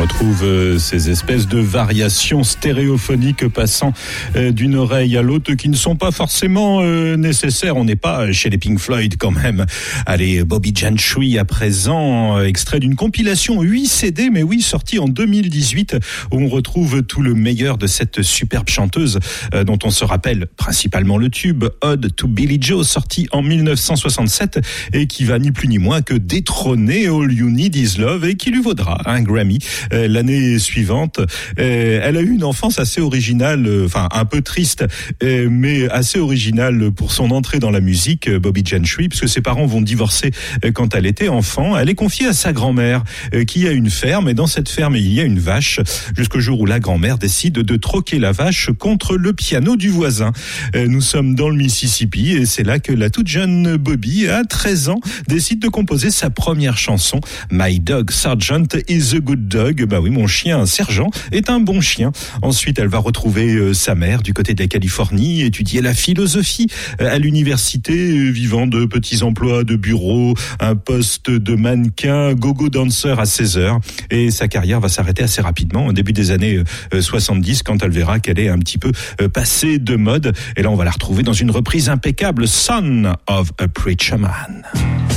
retrouve ces espèces de variations stéréophoniques passant d'une oreille à l'autre qui ne sont pas forcément nécessaires. On n'est pas chez les Pink Floyd quand même. Allez, Bobby Gentry à présent, extrait d'une compilation 8 CD, mais oui, sortie en 2018, où on retrouve tout le meilleur de cette superbe chanteuse dont on se rappelle principalement le tube Ode to Billie Joe, sorti en 1967 et qui va ni plus ni moins que détrôner All You Need Is Love et qui lui vaudra un Grammy l'année suivante. Elle a eu une enfance assez originale, enfin un peu triste, mais assez originale pour son entrée dans la musique, Bobby Gentry, puisque ses parents vont divorcer quand elle était enfant. Elle est confiée à sa grand-mère qui a une ferme, et dans cette ferme il y a une vache, jusqu'au jour où la grand-mère décide de troquer la vache contre le piano du voisin. Nous sommes dans le Mississippi et c'est là que la toute jeune Bobby, à 13 ans, décide de composer sa première chanson, My Dog Sergeant is a Good Dog. Bah oui, mon chien sergent est un bon chien. Ensuite, elle va retrouver sa mère du côté de la Californie, étudier la philosophie à l'université, vivant de petits emplois de bureau, un poste de mannequin, go-go dancer à 16 heures. Et sa carrière va s'arrêter assez rapidement, au début des années 70, quand elle verra qu'elle est un petit peu passée de mode. Et là, on va la retrouver dans une reprise impeccable, Son of a Preacher Man.